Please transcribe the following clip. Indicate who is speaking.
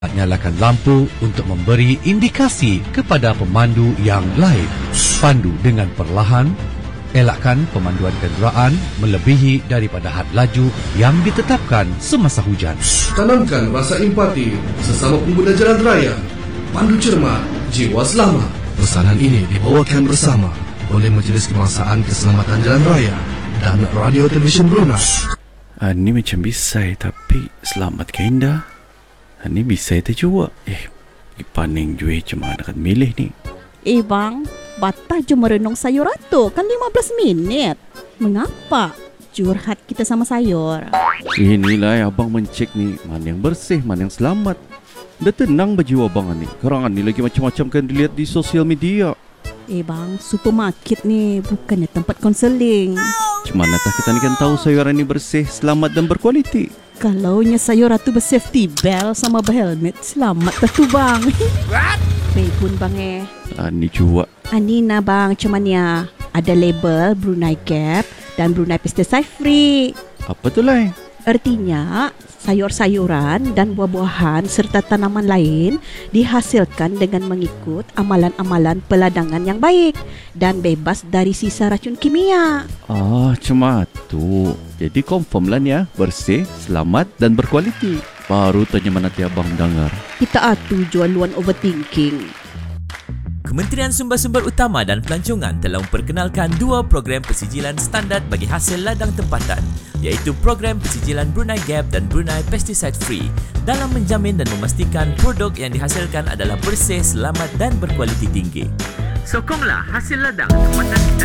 Speaker 1: Nyalakan lampu untuk memberi indikasi kepada pemandu yang lain. Pandu dengan perlahan. Elakkan pemanduan kenderaan melebihi daripada had laju yang ditetapkan semasa hujan.
Speaker 2: Tanamkan rasa empati sesama pengguna jalan raya. Pandu cermat, jiwa selamat. Pesanan ini dibawakan bersama oleh Majlis Kebangsaan Keselamatan Jalan Raya dan Radio Televisyen Brunei.
Speaker 3: Ini macam bisai tapi selamat ke indah. Ini bisai tu juga. Paning jual macam mana kan milih ni.
Speaker 4: Bang, batah cuma renung sayur tu kan 15 minit. Mengapa? Curhat kita sama sayur.
Speaker 3: Inilah abang mencek ni, mana yang bersih, mana yang selamat. Dah tenang baju abang ni. Kerangan ni lagi macam-macam kan dilihat di sosial media.
Speaker 4: Bang, supermarket ni bukannya tempat konseling.
Speaker 3: Cuma tak kita ni kan tahu sayuran ni bersih, selamat dan berkualiti.
Speaker 4: Kalaunya sayur tu bersafety belt sama berhelmet, selamat tu bang. Baik pun bang
Speaker 3: Ni juga.
Speaker 4: Anina bang, cuman ya ada label Brunei Gap dan Brunei Pesticide Free.
Speaker 3: Apa tu lah?
Speaker 4: Artinya sayur-sayuran dan buah-buahan serta tanaman lain dihasilkan dengan mengikut amalan-amalan peladangan yang baik dan bebas dari sisa racun kimia.
Speaker 3: Cuma tu. Jadi confirm lah ni ya, bersih, selamat dan berkualiti. Baru tanya mana ti abang dengar.
Speaker 4: Kita jual luan overthinking.
Speaker 5: Kementerian Sumber-Sumber Utama dan Pelancongan telah memperkenalkan dua program persijilan standard bagi hasil ladang tempatan, iaitu program persijilan Brunei Gap dan Brunei Pesticide Free dalam menjamin dan memastikan produk yang dihasilkan adalah bersih, selamat dan berkualiti tinggi. Sokonglah hasil ladang tempatan kita